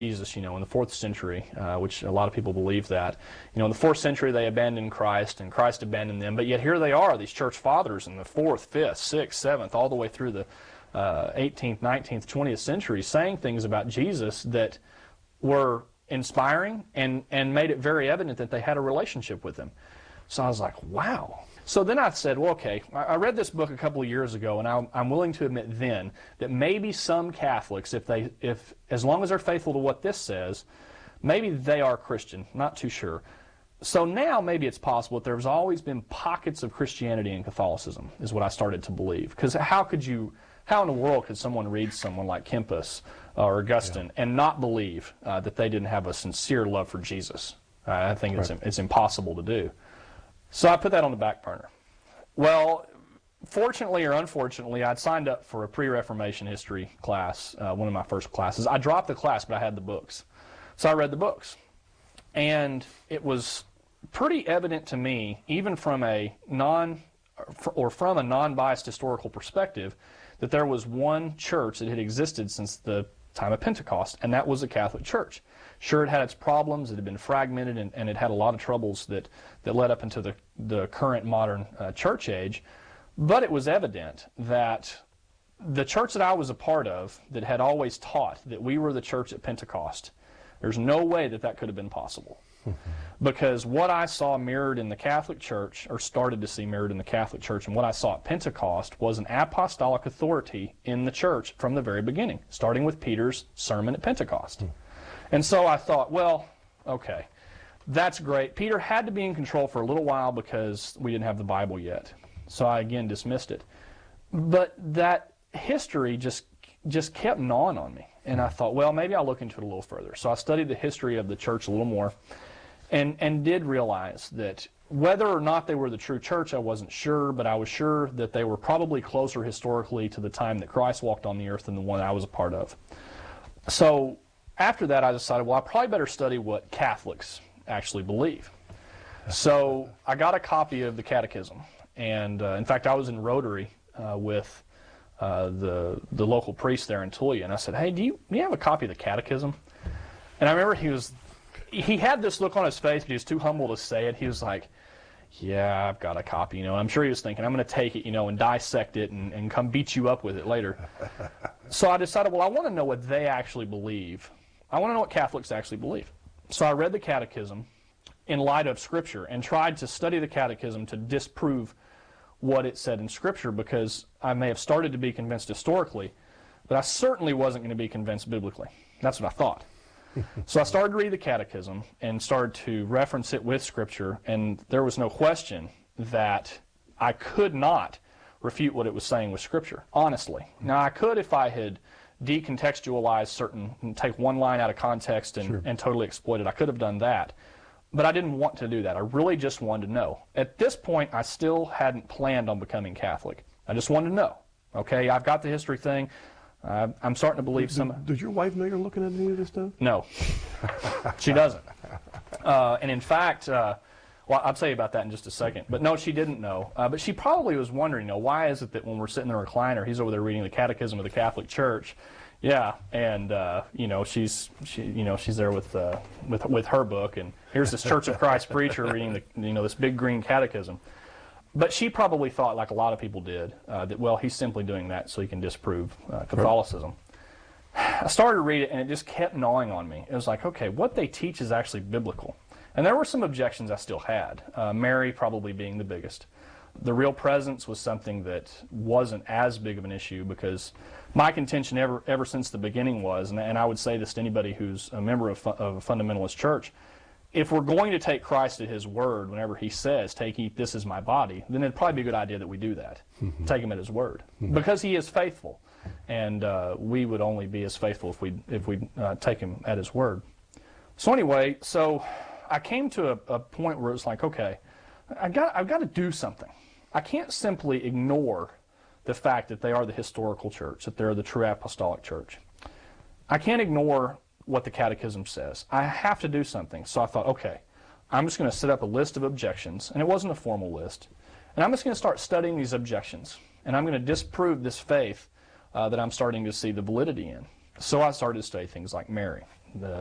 Jesus, in the 4th century, which a lot of people believe that. In the 4th century they abandoned Christ, and Christ abandoned them, but yet here they are, these church fathers in the 4th, 5th, 6th, 7th, all the way through the 18th, 19th, 20th century, saying things about Jesus that were inspiring and made it very evident that they had a relationship with him. So I was like, wow. So then I said, well, okay, I read this book a couple of years ago, and I'm willing to admit then that maybe some Catholics, if as long as they're faithful to what this says, maybe they are Christian. Not too sure. So now maybe it's possible that there's always been pockets of Christianity in Catholicism, is what I started to believe. Because how in the world could someone read someone like Kempis or Augustine and not believe that they didn't have a sincere love for Jesus? I think it's impossible to do. So I put that on the back burner. Well, fortunately or unfortunately, I'd signed up for a pre-Reformation history class, one of my first classes. I dropped the class, but I had the books. So I read the books. And it was pretty evident to me, even from a non-biased historical perspective, that there was one church that had existed since the time of Pentecost, and that was the Catholic Church. Sure, it had its problems, it had been fragmented, and it had a lot of troubles that led up into the current modern church age, but it was evident that the church that I was a part of that had always taught that we were the church at Pentecost, there's no way that could have been possible. Because what I saw mirrored in the Catholic Church, or started to see mirrored in the Catholic Church, and what I saw at Pentecost was an apostolic authority in the church from the very beginning, starting with Peter's sermon at Pentecost. And so I thought, well, okay, that's great. Peter had to be in control for a little while because we didn't have the Bible yet. So I again dismissed it. But that history just kept gnawing on me. And I thought, well, maybe I'll look into it a little further. So I studied the history of the church a little more and did realize that whether or not they were the true church, I wasn't sure, but I was sure that they were probably closer historically to the time that Christ walked on the earth than the one I was a part of. So after that, I decided, well, I probably better study what Catholics actually believe. So I got a copy of the Catechism. And in fact, I was in Rotary with the local priest there in Tulia, and I said, hey, do you have a copy of the Catechism? And I remember he had this look on his face, but he was too humble to say it. He was like, yeah, I've got a copy, I'm sure he was thinking, I'm going to take it, and dissect it and come beat you up with it later. So I decided, well, I want to know what they actually believe. I want to know what Catholics actually believe. So I read the Catechism in light of Scripture and tried to study the Catechism to disprove what it said in Scripture, because I may have started to be convinced historically, but I certainly wasn't going to be convinced biblically. That's what I thought. So I started to read the Catechism and started to reference it with Scripture, and there was no question that I could not refute what it was saying with Scripture, honestly. Now, I could if I had decontextualized take one line out of context and totally exploit it. I could have done that. But I didn't want to do that. I really just wanted to know. At this point, I still hadn't planned on becoming Catholic. I just wanted to know. Okay, I've got the history thing. I'm starting to believe Does your wife know you're looking at any of this stuff? No. She doesn't. And in fact, well, I'll tell you about that in just a second. But no, she didn't know. But she probably was wondering, why is it that when we're sitting in the recliner, he's over there reading the Catechism of the Catholic Church? Yeah, and she's there with her book, and here's this Church of Christ preacher reading this big green catechism. But she probably thought, like a lot of people did, that he's simply doing that so he can disprove Catholicism. I started to read it, and it just kept gnawing on me. It was like, okay, what they teach is actually biblical, and there were some objections I still had. Mary probably being the biggest. The real presence was something that wasn't as big of an issue, because my contention ever since the beginning was, and I would say this to anybody who's a member of a fundamentalist church, if we're going to take Christ at His word whenever He says, take, eat, this is my body, then it'd probably be a good idea that we do that. Take Him at His word. Because He is faithful, and we would only be as faithful if we take Him at His word. So anyway, I came to a point where it's like, okay, I've got to do something. I can't simply ignore the fact that they are the historical church, that they're the true apostolic church. I can't ignore what the Catechism says. I have to do something. So I thought, okay, I'm just going to set up a list of objections, and it wasn't a formal list, and I'm just going to start studying these objections, and I'm going to disprove this faith that I'm starting to see the validity in. So I started to study things like Mary. the